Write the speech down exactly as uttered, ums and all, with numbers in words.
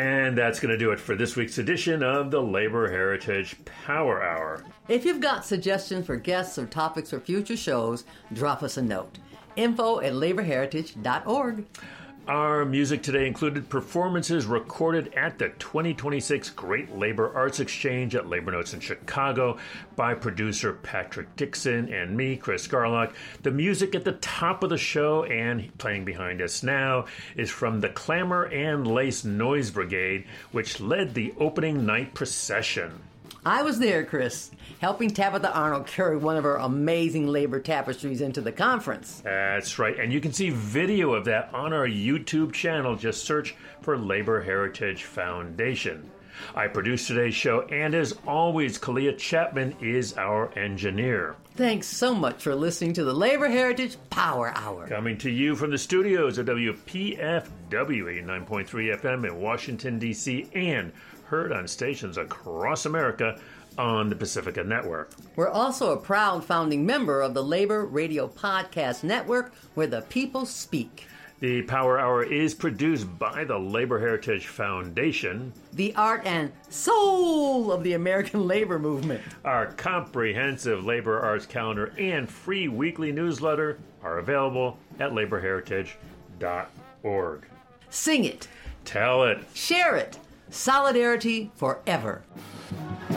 And that's going to do it for this week's edition of the Labor Heritage Power Hour. If you've got suggestions for guests or topics for future shows, drop us a note. Info at labor heritage dot org. Our music today included performances recorded at the twenty twenty-six Great Labor Arts Exchange at Labor Notes in Chicago by producer Patrick Dixon and me, Chris Garlock. The music at the top of the show and playing behind us now is from the Clamor and Lace Noise Brigade, which led the opening night procession. I was there, Chris, helping Tabitha Arnold carry one of her amazing labor tapestries into the conference. That's right, and you can see video of that on our YouTube channel. Just search for Labor Heritage Foundation. I produced today's show, and as always, Kalia Chapman is our engineer. Thanks so much for listening to the Labor Heritage Power Hour. Coming to you from the studios of W P F W eighty-nine point three F M in Washington, D C, and heard on stations across America on the Pacifica Network. We're also a proud founding member of the Labor Radio Podcast Network, where the people speak. The Power Hour is produced by the Labor Heritage Foundation, the art and soul of the American labor movement. Our comprehensive labor arts calendar and free weekly newsletter are available at labor heritage dot org. Sing it. Tell it. Share it. Solidarity forever.